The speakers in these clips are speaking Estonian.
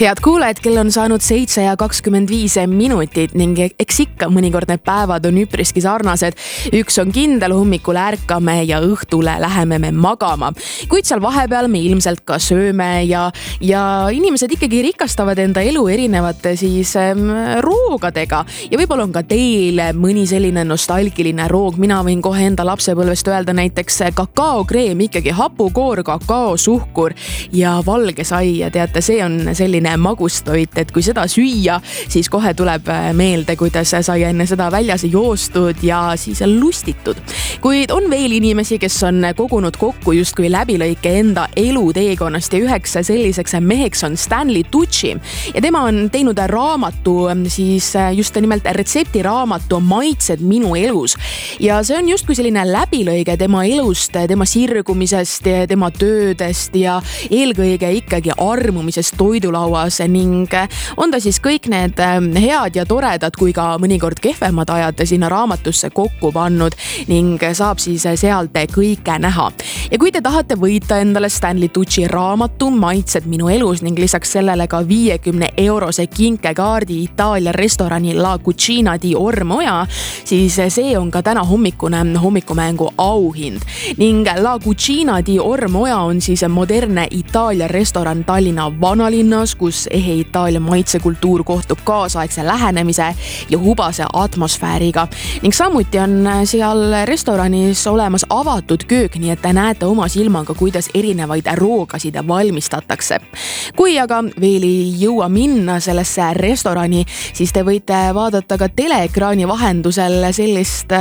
Head kuulajad, kell on saanud 7:25 minutit ning eks ikka mõnikord need päevad on üpriski sarnased. Üks on kindel, hommikul ärkame ja õhtule läheme me magama. Kuid seal vahepeal me ilmselt ka sööme ja inimesed ikkagi rikastavad enda elu erinevate roogadega. Ja võib-olla on ka teil mõni selline nostalgiline roog. Mina võin kohe enda lapsepõlvest öelda näiteks kakaokreem, ikkagi hapukoor, kakao, suhkur ja valge sai. Ja teate, see on selline magustoit, et kui seda süüa, siis kohe tuleb meelde, kuidas sai enne seda väljas joostud ja siis lustitud. Kuid on veel inimesi, kes on kogunud kokku justkui läbilõike enda eluteekonnast ja üheks selliseks meheks on Stanley Tucci. Ja tema on teinud raamatu, siis just nimelt retseptiraamatu Maitsed minu elus. Ja see on justkui selline läbilõige tema elust, tema sirgumisest, tema töödest ja eelkõige ikkagi armumisest toidulauas ning on ta siis kõik need head ja toredad kui ka mõnikord kehvemad ajad sinna raamatusse kokku pannud ning saab siis sealt kõike näha. Ja kui te tahate võita endale Stanley Tucci raamatu Maitsed minu elus ning lisaks sellele ka 50-eurose kinkekaardi Itaalia restorani La Cucina di Ormoja, siis see on ka täna hommikune hommikumängu auhind. Ning La Cucina di Ormoja on siis modernne Itaalia restoran Tallinna vanalinnas, kus ehe Itaalia maitsekultuur kohtub kaasaegse lähenemise ja hubase atmosfääriga. Ning samuti on seal restoranis olemas avatud köök, nii et te näete oma silmaga, kuidas erinevaid roogasid valmistatakse. Kui aga veel ei jõua minna sellesse restorani, siis te võite vaadata ka teleekraani vahendusel sellist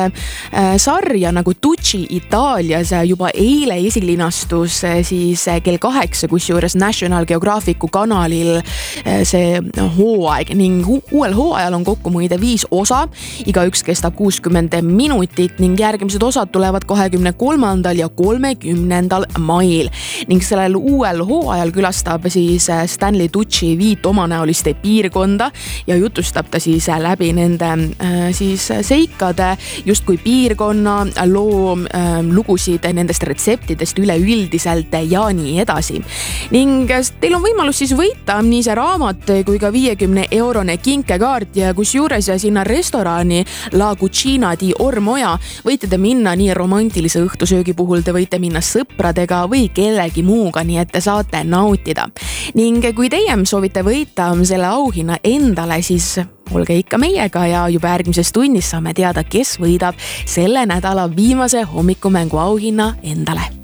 sarja nagu Tucci Itaalias. Juba eile esilinastus siis kell 8, kusjuures National Geographicu kanalil see hooaeg ning uuel hooajal on kokku muide 5 osa. Igaüks kestab 60 minutit ning järgmised osad tulevad 23. ja 30. mail. Ning sellel uuel hooajal külastab siis Stanley Tucci 5 omanäoliste piirkonda ja jutustab ta siis läbi nende siis seikade justkui piirkonna loo lugusid nendest retseptidest üleüldiselt ja nii edasi. Ning teil on võimalus siis võita nii see raamat kui ka 50-eurone kinkekaart ja kusjuures sinna restorani La Cucina di Ormoja võite te minna nii romantilise õhtusöögi puhul, te võite minna sõpradega või kellegi muuga, nii et te saate nautida. Ning kui teie soovite võita selle auhinna endale, siis olge ikka meiega ja juba järgmises tunnis saame teada, kes võidab selle nädala viimase hommikumängu auhinna endale.